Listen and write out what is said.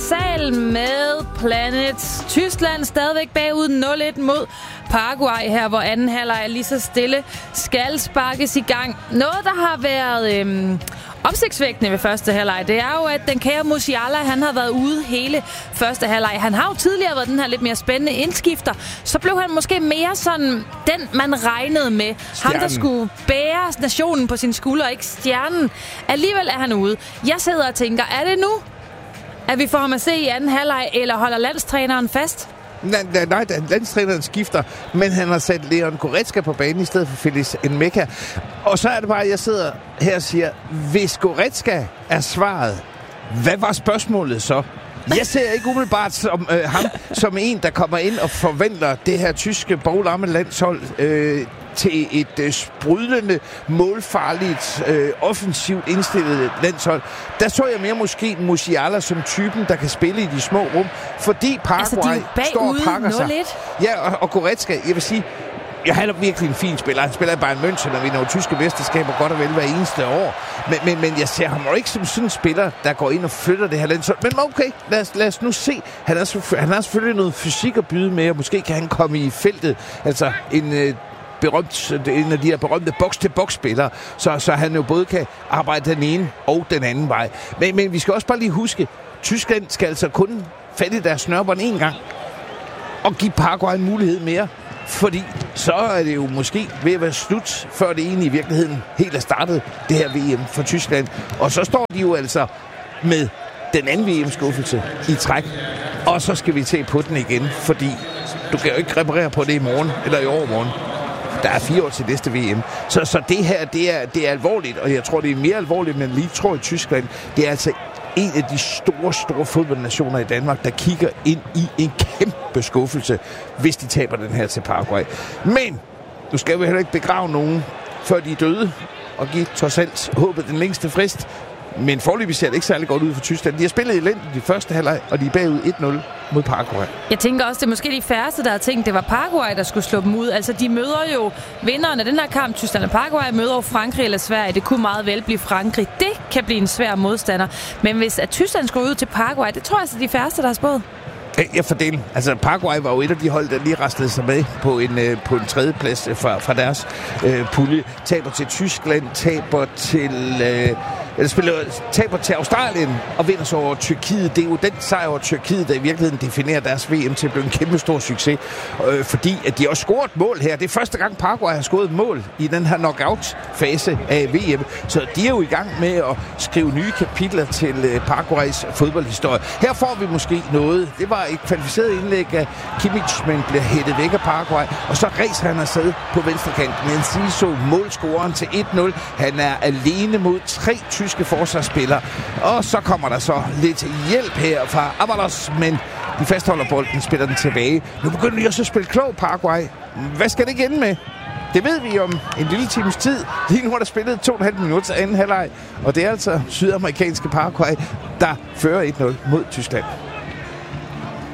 Sal med Planet. Tyskland stadigvæk bagud 0-1 mod Paraguay her, hvor anden halvleg lige så stille skal sparkes i gang. Noget, der har været opsigtsvækkende ved første halvleg, det er jo, at den kære Musiala, han har været ude hele første halvleg. Han har jo tidligere været den her lidt mere spændende indskifter. Så blev han måske mere sådan den, man regnede med. Stjernen. Ham, der skulle bære nationen på sine skuldre, ikke stjernen. Alligevel er han ude. Jeg sidder og tænker, er det nu, at vi får ham at se i anden halvleg, eller holder landstræneren fast? Nej, landstræneren skifter, men han har sat Leon Goretzka på banen i stedet for Felix Enmeka. Og så er det bare, at jeg sidder her og siger, hvis Goretzka er svaret, hvad var spørgsmålet så? Jeg ser ikke umiddelbart som, ham som en, der kommer ind og forvandler det her tyske boglamme landshold til et sprudlende, målfarligt, offensivt indstillet landshold. Der så jeg mere måske Musiala som typen, der kan spille i de små rum, fordi Paraguay står og pakker sig. Ja, og Goretzka, jeg vil sige, han er virkelig en fin spiller. Han spiller i Bayern München, og vinder jo tyske mesterskaber godt og vel hver eneste år. Men jeg ser ham jo ikke som sådan en spiller, der går ind og flytter det her landshold. Men okay, lad os nu se. Han har selvfølgelig noget fysik at byde med, og måske kan han komme i feltet. Altså en af de her berømte boks-til-boks-spillere, så han jo både kan arbejde den ene og den anden vej. Men vi skal også bare lige huske, Tyskland skal altså kun fatte deres snørbånd en gang, og give Paraguay en mulighed mere. Fordi så er det jo måske ved at være slut, før det egentlig i virkeligheden helt er startet, det her VM for Tyskland. Og så står de jo altså med den anden VM-skuffelse i træk. Og så skal vi se på den igen, fordi du kan jo ikke reparere på det i morgen eller i overmorgen. Der er 4 år til næste VM. Så det her, det er alvorligt, og jeg tror, det er mere alvorligt, men lige tror i Tyskland, det er altså en af de store fodboldnationer i Danmark, der kigger ind i en kæmpe skuffelse, hvis de taber den her til Paraguay. Men nu skal vi heller ikke begrave nogen, før de er døde, og give trods alt håbet den længste frist. Men foreløbig ser det ikke særlig godt ud for Tyskland. De har spillet elendigt i første halvleg, og de er bagud 1-0 mod Paraguay. Jeg tænker også, det er måske de færreste, der har tænkt, det var Paraguay, der skulle slå dem ud. Altså, de møder jo vinderen af den her kamp. Tyskland og Paraguay møder jo Frankrig eller Sverige. Det kunne meget vel blive Frankrig. Det kan blive en svær modstander. Men hvis at Tyskland skulle ud til Paraguay, det tror jeg, så de færreste, der har spået. Jeg fordeler. Altså, Paraguay var jo et af de hold, der lige rastede sig med på en tredjeplads fra deres pulje. Taber til Tyskland, taber til Australien og vinder så over Tyrkiet. Det er jo den sejr over Tyrkiet, der i virkeligheden definerer deres VM til at blive en kæmpe stor succes. Fordi at de også scoret mål her. Det er første gang Paraguay har scoret mål i den her knockout-fase af VM. Så de er jo i gang med at skrive nye kapitler til Paraguays fodboldhistorie. Her får vi måske noget. Det var et kvalificeret indlæg af Kimmich, men bliver hættet væk af Paraguay. Og så rejser han afsted på venstrekanten. Enciso, målscoreren til 1-0. Han er alene mod 3 tyske forsvarsspillere. Og så kommer der så lidt hjælp her fra Avalos, men de fastholder bolden, spiller den tilbage. Nu begynder de også at spille klog, Paraguay. Hvad skal det ikke ende med? Det ved vi om en lille times tid. Lige nu har der spillet 2,5 minutter anden halvleg, og det er altså sydamerikanske Paraguay, der fører 1-0 mod Tyskland.